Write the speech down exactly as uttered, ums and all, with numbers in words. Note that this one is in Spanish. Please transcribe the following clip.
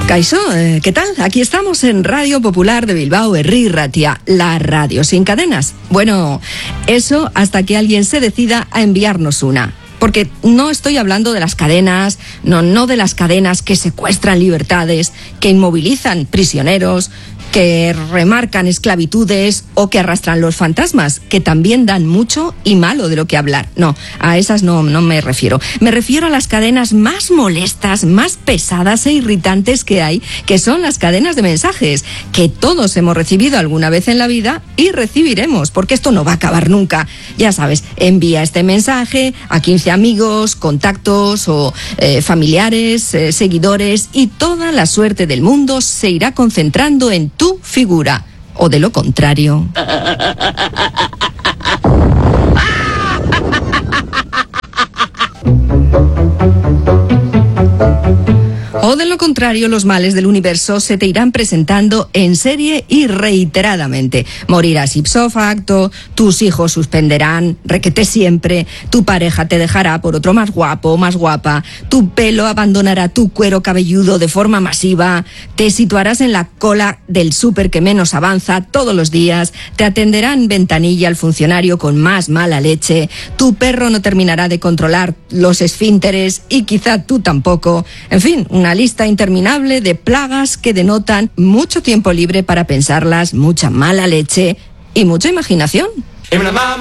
Kaixo, eh, ¿qué tal? Aquí estamos en Radio Popular de Bilbao, Herri Ratia, la radio sin cadenas. Bueno, eso hasta que alguien se decida a enviarnos una. Porque no estoy hablando de las cadenas, no, no de las cadenas que secuestran libertades, que inmovilizan prisioneros, que remarcan esclavitudes o que arrastran los fantasmas, que también dan mucho y malo de lo que hablar. No, a esas no, no me refiero. Me refiero a las cadenas más molestas, más pesadas e irritantes que hay, que son las cadenas de mensajes, que todos hemos recibido alguna vez en la vida y recibiremos, porque esto no va a acabar nunca. Ya sabes, envía este mensaje a quince amigos, contactos o eh, familiares, eh, seguidores, y toda la suerte del mundo se irá concentrando en tu figura, o de lo contrario. O de lo contrario, los males del universo se te irán presentando en serie y reiteradamente. Morirás ipso facto, tus hijos suspenderán, requete siempre, tu pareja te dejará por otro más guapo o más guapa, tu pelo abandonará tu cuero cabelludo de forma masiva, te situarás en la cola del súper que menos avanza todos los días, te atenderán ventanilla al funcionario con más mala leche, tu perro no terminará de controlar los esfínteres y quizá tú tampoco. En fin, una lista interminable de plagas que denotan mucho tiempo libre para pensarlas, mucha mala leche y mucha imaginación.